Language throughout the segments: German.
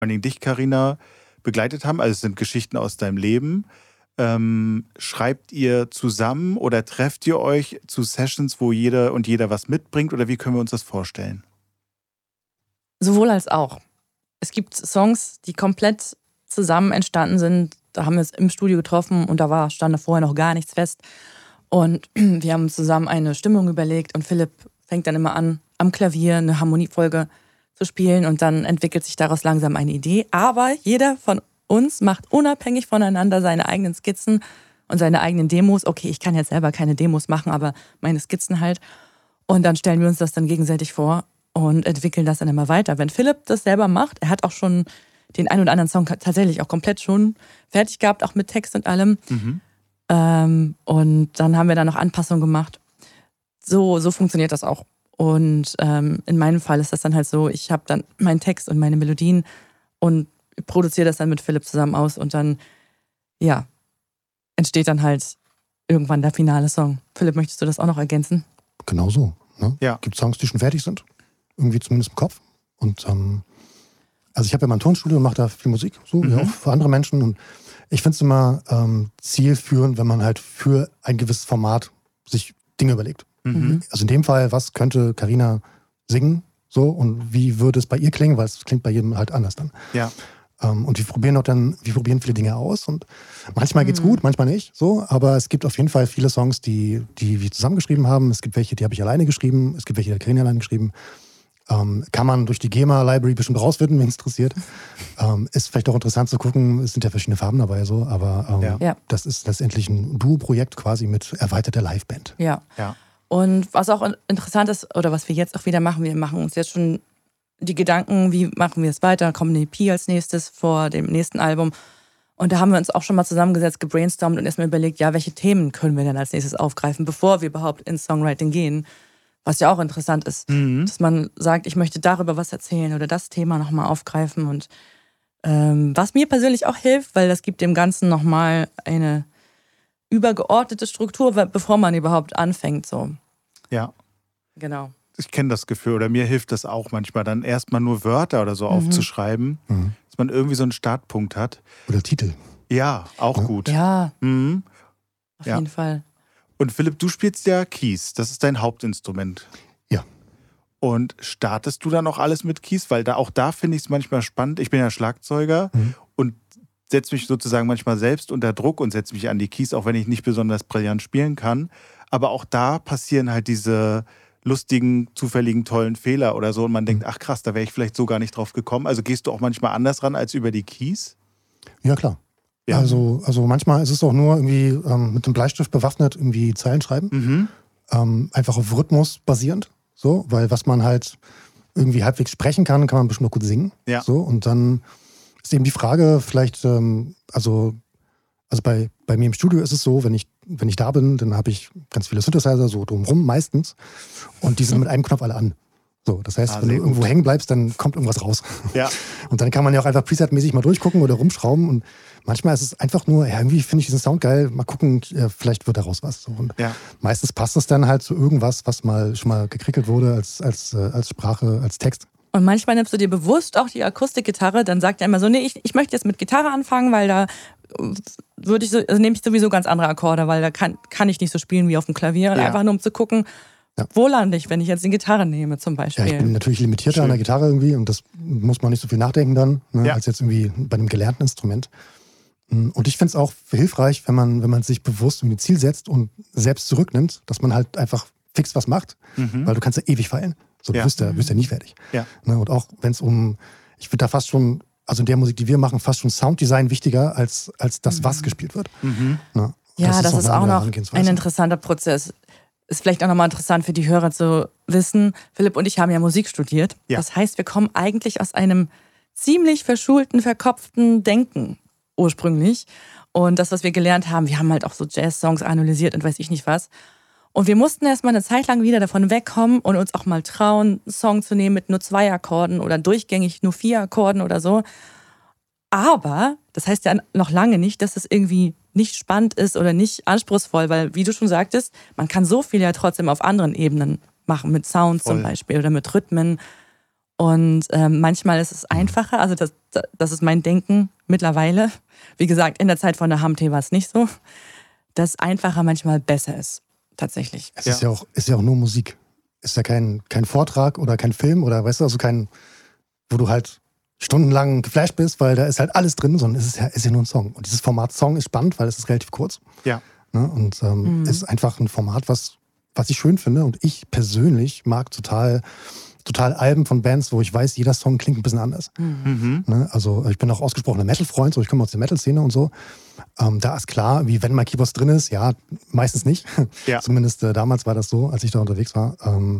Dingen dich, Carina, begleitet haben. Also es sind Geschichten aus deinem Leben. Schreibt ihr zusammen oder trefft ihr euch zu Sessions, wo jeder was mitbringt? Oder wie können wir uns das vorstellen? Sowohl als auch. Es gibt Songs, die komplett zusammen entstanden sind. Da haben wir uns im Studio getroffen und stand da vorher noch gar nichts fest. Und wir haben zusammen eine Stimmung überlegt und Philipp fängt dann immer an, am Klavier eine Harmoniefolge zu spielen und dann entwickelt sich daraus langsam eine Idee. Aber jeder von uns macht unabhängig voneinander seine eigenen Skizzen und seine eigenen Demos. Okay, ich kann jetzt selber keine Demos machen, aber meine Skizzen halt. Und dann stellen wir uns das dann gegenseitig vor und entwickeln das dann immer weiter. Wenn Philipp das selber macht, er hat auch schon den einen oder anderen Song tatsächlich auch komplett schon fertig gehabt, auch mit Text und allem. Und dann haben wir da noch Anpassungen gemacht. So funktioniert das auch. Und in meinem Fall ist das dann halt so, ich habe dann meinen Text und meine Melodien und produziere das dann mit Philipp zusammen aus und dann, ja, entsteht dann halt irgendwann der finale Song. Philipp, möchtest du das auch noch ergänzen? Genau so. Ne? Ja. Gibt Songs, die schon fertig sind, irgendwie zumindest im Kopf. Und also ich habe ja mein Tonstudio und mache da viel Musik, so wie auch für andere Menschen. Und ich finde es immer zielführend, wenn man halt für ein gewisses Format sich Dinge überlegt. Also in dem Fall, was könnte Carina singen, so, und wie würde es bei ihr klingen, weil es klingt bei jedem halt anders dann. Ja. Und wir probieren viele Dinge aus und manchmal geht's gut, manchmal nicht, so, aber es gibt auf jeden Fall viele Songs, die wir zusammengeschrieben haben. Es gibt welche, die habe ich alleine geschrieben, es gibt welche, die hat Carina alleine geschrieben. Kann man durch die GEMA-Library bestimmt rausfinden, wenn es interessiert. Ist vielleicht auch interessant zu gucken, es sind ja verschiedene Farben dabei, so, aber das ist letztendlich ein Duo-Projekt quasi mit erweiterter Liveband. Ja. Und was auch interessant ist, oder was wir jetzt auch wieder machen, wir machen uns jetzt schon die Gedanken, wie machen wir es weiter, kommt eine EP als nächstes vor dem nächsten Album. Und da haben wir uns auch schon mal zusammengesetzt, gebrainstormt und erstmal überlegt, ja, welche Themen können wir denn als nächstes aufgreifen, bevor wir überhaupt ins Songwriting gehen. Was ja auch interessant ist, dass man sagt, ich möchte darüber was erzählen oder das Thema nochmal aufgreifen. Und was mir persönlich auch hilft, weil das gibt dem Ganzen nochmal eine übergeordnete Struktur, bevor man überhaupt anfängt. So. Ja. Genau. Ich kenne das Gefühl, oder mir hilft das auch manchmal, dann erstmal nur Wörter oder so aufzuschreiben, dass man irgendwie so einen Startpunkt hat. Oder Titel. Ja, auch gut. Ja, auf jeden Fall. Und Philipp, du spielst ja Keys, das ist dein Hauptinstrument. Ja. Und startest du dann auch alles mit Keys? Weil auch da finde ich es manchmal spannend. Ich bin ja Schlagzeuger und setze mich sozusagen manchmal selbst unter Druck und setze mich an die Keys, auch wenn ich nicht besonders brillant spielen kann. Aber auch da passieren halt diese lustigen, zufälligen, tollen Fehler oder so. Und man denkt, ach krass, da wäre ich vielleicht so gar nicht drauf gekommen. Also gehst du auch manchmal anders ran als über die Keys? Ja, klar. Ja. Also manchmal ist es auch nur irgendwie mit dem Bleistift bewaffnet irgendwie Zeilen schreiben. Einfach auf Rhythmus basierend. So, weil was man halt irgendwie halbwegs sprechen kann man bestimmt auch gut singen. Ja. So, und dann ist eben die Frage, vielleicht, also bei mir im Studio ist es so, wenn ich da bin, dann habe ich ganz viele Synthesizer so drumherum meistens und die sind mit einem Knopf alle an. So, das heißt, wenn du irgendwo hängen bleibst, dann kommt irgendwas raus. Ja. Und dann kann man ja auch einfach presetmäßig mal durchgucken oder rumschrauben und manchmal ist es einfach nur, ja, irgendwie finde ich diesen Sound geil, mal gucken, vielleicht wird daraus was. So. Und meistens passt es dann halt zu irgendwas, was schon mal gekrickelt wurde als Sprache, als Text. Und manchmal nimmst du dir bewusst auch die Akustikgitarre, dann sagt er immer so, nee, ich möchte jetzt mit Gitarre anfangen, weil da nehme ich sowieso ganz andere Akkorde, weil da kann ich nicht so spielen wie auf dem Klavier. Und einfach nur um zu gucken, wo lande ich, wenn ich jetzt die Gitarre nehme zum Beispiel. Ja, ich bin natürlich limitierter an der Gitarre irgendwie und das muss man nicht so viel nachdenken dann, als jetzt irgendwie bei einem gelernten Instrument. Und ich finde es auch hilfreich, wenn man sich bewusst ein Ziel setzt und selbst zurücknimmt, dass man halt einfach fix was macht, weil du kannst ja ewig feilen. So, du wirst ja nie fertig. Ja. Und auch wenn es ich finde da fast schon, also in der Musik, die wir machen, fast schon Sounddesign wichtiger als das, was gespielt wird. Ja, das ist auch noch ein interessanter Prozess. Ist vielleicht auch nochmal interessant für die Hörer zu wissen, Philipp und ich haben ja Musik studiert. Ja. Das heißt, wir kommen eigentlich aus einem ziemlich verschulten, verkopften Denken ursprünglich. Und das, was wir gelernt haben, wir haben halt auch so Jazz-Songs analysiert und weiß ich nicht was. Und wir mussten erstmal eine Zeit lang wieder davon wegkommen und uns auch mal trauen, einen Song zu nehmen mit nur 2 Akkorden oder durchgängig nur 4 Akkorden oder so. Aber das heißt ja noch lange nicht, dass es irgendwie nicht spannend ist oder nicht anspruchsvoll, weil, wie du schon sagtest, man kann so viel ja trotzdem auf anderen Ebenen machen, mit Sounds zum Beispiel oder mit Rhythmen. Und manchmal ist es einfacher, also das ist mein Denken mittlerweile. Wie gesagt, in der Zeit von der HMT war es nicht so, dass einfacher manchmal besser ist, tatsächlich. Es ist ja auch nur Musik. Ist ja kein Vortrag oder kein Film oder weißt du, also wo du halt stundenlang geflasht bist, weil da ist halt alles drin, sondern es ist ja nur ein Song. Und dieses Format Song ist spannend, weil es ist relativ kurz. Ja. Ne? Und es ist einfach ein Format, was ich schön finde. Und ich persönlich mag total Alben von Bands, wo ich weiß, jeder Song klingt ein bisschen anders. Ne? Also ich bin auch ausgesprochener Metal-Freund, so ich komme aus der Metal-Szene und so. Da ist klar, wie wenn mal Keyboards drin ist, ja, meistens nicht. Ja. Zumindest damals war das so, als ich da unterwegs war.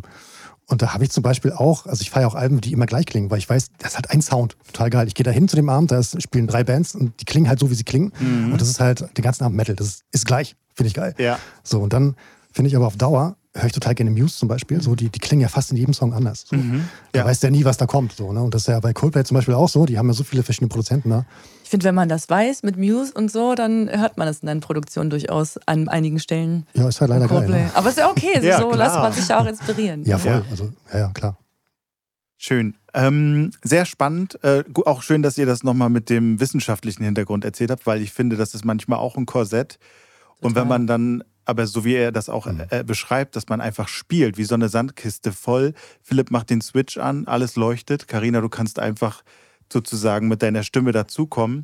Und da habe ich zum Beispiel auch, also ich feiere auch Alben, die immer gleich klingen, weil ich weiß, das hat einen Sound, total geil. Ich gehe da hin zu dem Abend, da spielen 3 Bands und die klingen halt so, wie sie klingen. Und das ist halt den ganzen Abend Metal, das ist gleich, finde ich geil. Ja. So, und dann finde ich aber auf Dauer, höre ich total gerne Muse zum Beispiel, so, die klingen ja fast in jedem Song anders. So. Da weiß der nie, was da kommt. So, ne? Und das ist ja bei Coldplay zum Beispiel auch so, die haben ja so viele verschiedene Produzenten da. Ich finde, wenn man das weiß mit Muse und so, dann hört man es in den Produktionen durchaus an einigen Stellen. Ja, ist halt leider geil. Ne? Aber ist ja okay, ja, so lässt man sich ja auch inspirieren. Ja, voll. Also, ja, klar. Schön. Sehr spannend. Auch schön, dass ihr das nochmal mit dem wissenschaftlichen Hintergrund erzählt habt, weil ich finde, das ist manchmal auch ein Korsett. Total. Und wenn man dann, aber so wie er das auch beschreibt, dass man einfach spielt, wie so eine Sandkiste voll. Philipp macht den Switch an, alles leuchtet. Carina, du kannst einfach sozusagen mit deiner Stimme dazukommen.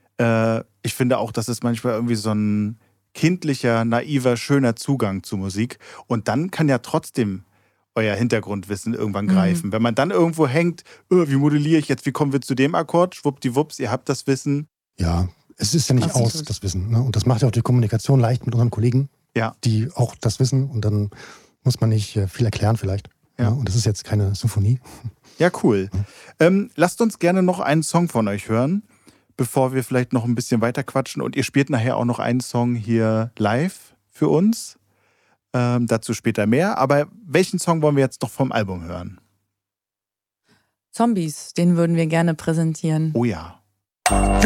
Ich finde auch, das ist manchmal irgendwie so ein kindlicher, naiver, schöner Zugang zu Musik. Und dann kann ja trotzdem euer Hintergrundwissen irgendwann greifen. Wenn man dann irgendwo hängt, wie modelliere ich jetzt, wie kommen wir zu dem Akkord? Schwuppdiwupps, ihr habt das Wissen. Ja, es ist ja nicht das Wissen. Ne? Und das macht ja auch die Kommunikation leicht mit unseren Kollegen, die auch das wissen. Und dann muss man nicht viel erklären vielleicht. Ja. Und das ist jetzt keine Symphonie. Ja, cool. Lasst uns gerne noch einen Song von euch hören, bevor wir vielleicht noch ein bisschen weiter quatschen. Und ihr spielt nachher auch noch einen Song hier live für uns. Dazu später mehr. Aber welchen Song wollen wir jetzt noch vom Album hören? Zombies, den würden wir gerne präsentieren. Oh ja.